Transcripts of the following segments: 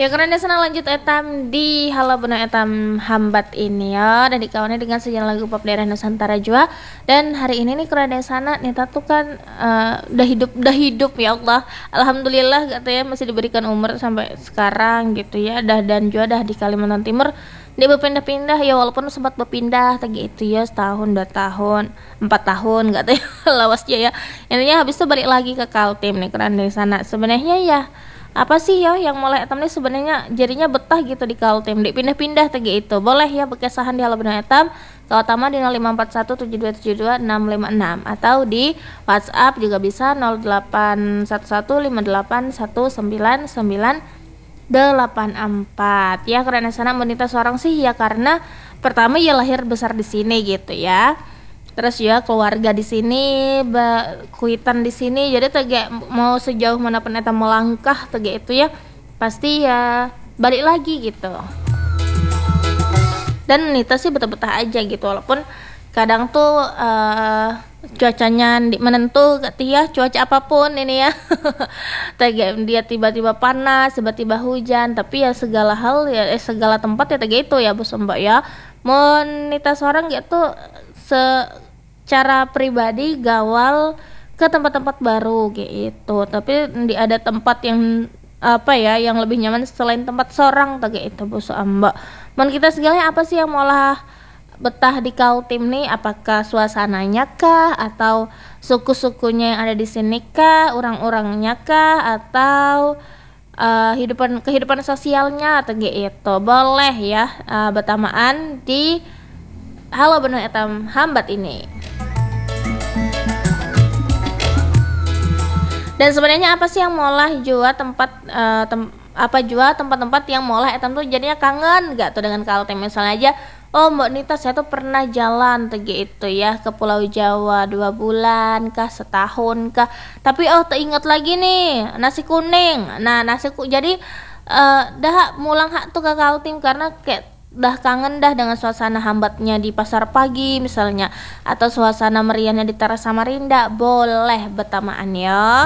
Ya karena sana lanjut etam di Halo Beno Etam Hambat ini ya, dan dikawani dengan sejarah lagu pop daerah Nusantara juga. Dan hari ini nih karena sana Nita tuh kan udah hidup ya Allah, alhamdulillah katanya masih diberikan umur sampai sekarang gitu ya. Dan juga dah di Kalimantan Timur dia berpindah-pindah ya, walaupun sempat berpindah tadi itu ya setahun 2 tahun 4 tahun katanya lawas ya. Intinya habis itu balik lagi ke Kaltim nih karena sana sebenarnya ya apa sih ya yang mulai etam nih sebenarnya jadinya betah gitu di Kaltim, dipindah-pindah tadi itu boleh ya berkesahan di Halo Beno Etam kalau utama di 054172722656 atau di WhatsApp juga bisa 0811581994 ya. Karena sana wanita seorang sih ya karena pertama ya lahir besar di sini gitu ya. Terus ya keluarga di sini, kuitan di sini, jadi tege mau sejauh manapun eta melangkah tege itu ya pasti ya balik lagi gitu. Dan Nita sih betah-betah aja gitu, walaupun kadang tuh cuacanya menentu ya, cuaca apapun ini ya tege dia tiba-tiba panas, tiba-tiba hujan, tapi ya segala hal ya segala tempat ya tege itu ya bos mbak ya. Mau Nita seorang gitu secara pribadi gawal ke tempat-tempat baru gitu, tapi ada tempat yang apa ya yang lebih nyaman selain tempat sorang tadi itu bos mbak. Men kita segalanya apa sih yang malah betah di Kaltim nih, apakah suasananya kah atau suku-sukunya yang ada di sini kah, orang-orangnya kah, atau kehidupan sosialnya atau gitu, boleh ya bertamaan di Halo Beno Etam Hambat ini. Dan sebenarnya apa sih yang molah jua tempat-tempat yang molah etam tuh jadinya kangen gak tuh dengan Kaltim. Misalnya aja Mbak Nita saya tuh pernah jalan tegi itu ya ke Pulau Jawa 2 bulan kah, setahun kah, tapi teringat lagi nih nasi kuning. Nah jadi dah mulang hak tuh ke Kaltim karena kayak dah kangen dah dengan suasana hambatnya di pasar pagi misalnya, atau suasana meriahnya di Teras Samarinda. Boleh bertamaan ya.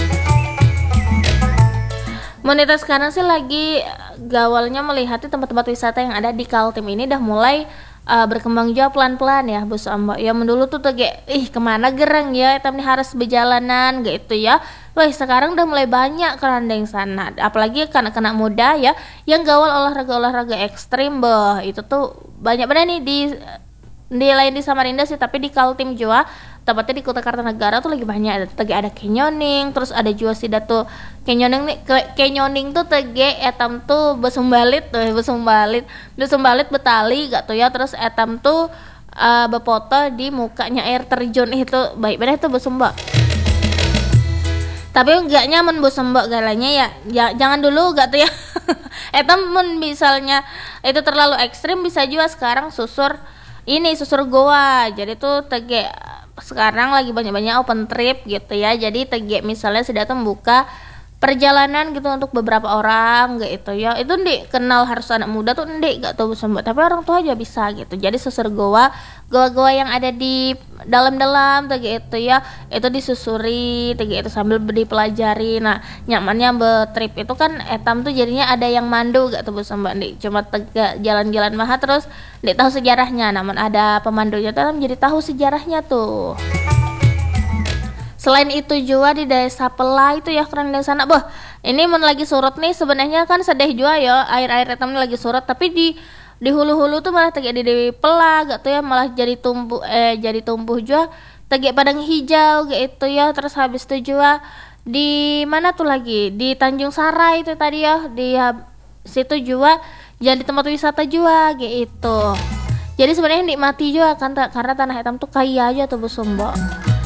Monita sekarang sih lagi gawalnya melihat tempat-tempat wisata yang ada di Kaltim ini dah mulai berkembang juga pelan-pelan ya bos mbak ya. Mendulu tuh kemana gerang ya etam nih harus berjalanan gitu ya. Wah sekarang udah mulai banyak kerandeng sana, apalagi anak-anak muda ya yang gawal olahraga ekstrim itu tuh banyak banget nih di lain di Samarinda sih, tapi di Kaltim juga tepatnya di Kota Kartanegara tuh lagi banyak ada canyoning, terus ada juga sih tuh canyoning tuh etam tuh besumbalit Betali gak tuh ya. Terus etam tuh befoto di mukanya air terjun itu baik banget tuh besumba, tapi enggak nyaman bos mbak galanya ya jangan dulu gak tuh ya etam misalnya itu terlalu ekstrim bisa juga sekarang susur goa. Jadi tuh sekarang lagi banyak open trip gitu ya, jadi misalnya sudah membuka perjalanan gitu untuk beberapa orang gitu ya. Itu kenal harus anak muda tuh gak tahu sempat, tapi orang tua aja bisa gitu. Jadi susur goa yang ada di dalam gitu ya, itu disusuri itu sambil dipelajari. Nah nyamannya betrip itu kan etam tuh jadinya ada yang mandu gak tahu sempat cuma jalan-jalan mah terus tahu sejarahnya, namun ada pemandunya tuh jadi tahu sejarahnya tuh. Selain itu juga di Desa Pela itu ya keren di sana. Ini lagi surut nih sebenarnya kan sedih juga ya, air etam lagi surut, tapi di hulu-hulu tuh malah di Pela gitu ya, malah jadi tumbuh juga padang hijau gitu ya. Terus habis itu juga di mana tuh lagi di Tanjung Sarai itu tadi ya, di situ juga jadi tempat wisata juga gitu. Jadi sebenarnya nikmati juga kan karena tanah etam tuh kaya aja tuh bos mbak.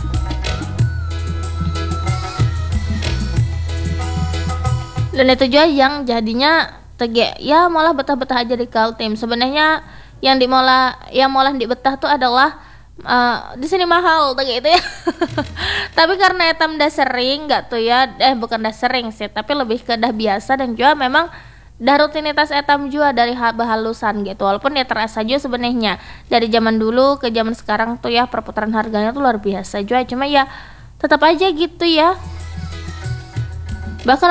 Dan itu juga yang jadinya ya malah betah-betah aja di Kaltim. Sebenarnya yang malah di betah tuh adalah di sini mahal itu ya tapi karena etam dah sering gak tuh ya, bukan dah sering sih, tapi lebih ke dah biasa, dan juga memang dah rutinitas etam juga dari bahalusan gitu. Walaupun ya terasa juga sebenarnya dari zaman dulu ke zaman sekarang tuh ya perputaran harganya tuh luar biasa juga, cuma ya tetap aja gitu ya. Bahkan